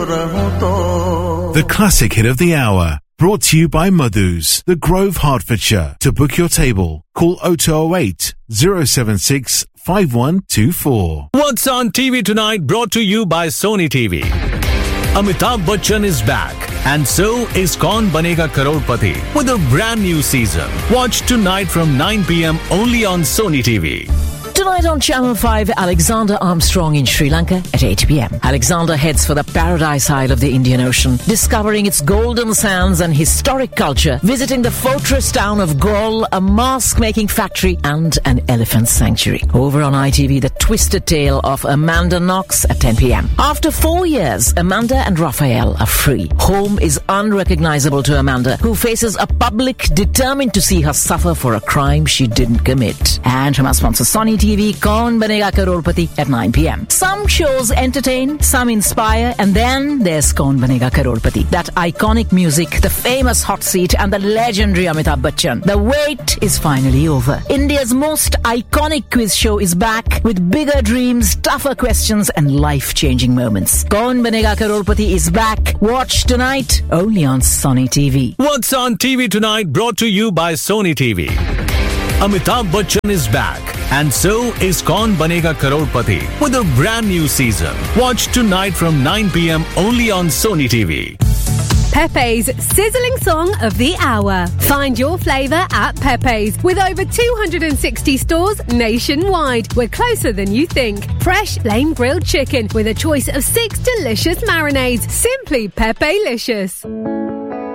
The classic hit of the hour, brought to you by Madhu's, The Grove, Hertfordshire. To book your table, call 0208 076 5124. What's on TV tonight, brought to you by Sony TV. Amitabh Bachchan is back, and so is Kaun Banega Crorepati with a brand new season. Watch tonight from 9 p.m. only on Sony TV. Tonight on Channel 5, Alexander Armstrong in Sri Lanka at 8 p.m. Alexander heads for the Paradise Isle of the Indian Ocean, discovering its golden sands and historic culture, visiting the fortress town of Galle, a mask-making factory, and an elephant sanctuary. Over on ITV, the twisted tale of Amanda Knox at 10 p.m. After 4 years, Amanda and Raphael are free. Home is unrecognizable to Amanda, who faces a public determined to see her suffer for a crime she didn't commit. And from our sponsor Sony TV, Kaun Banega Crorepati at 9 p.m. Some shows entertain, some inspire, and then there's Kaun Banega Crorepati. That iconic music, the famous hot seat, and the legendary Amitabh Bachchan. The wait is finally over. India's most iconic quiz show is back with bigger dreams, tougher questions, and life-changing moments. Kaun Banega Crorepati is back. Watch tonight only on Sony TV. What's on TV tonight, brought to you by Sony TV. Amitabh Bachchan is back, and so is Kaun Banega Crorepati with a brand new season. Watch tonight from 9 p.m. only on Sony TV. Pepe's sizzling song of the hour. Find your flavour at Pepe's with over 260 stores nationwide. We're closer than you think. Fresh flame grilled chicken with a choice of 6 delicious marinades. Simply Pepe-licious.